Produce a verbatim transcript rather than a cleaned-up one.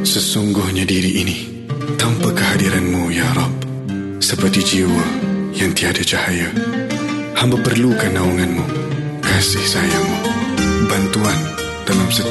Sesungguhnya diri ini tanpa kehadiran-Mu, Ya Rabb, seperti jiwa yang tiada cahaya. Hamba perlukan naungan-Mu, kasih sayang-Mu, bantuan dalam setiap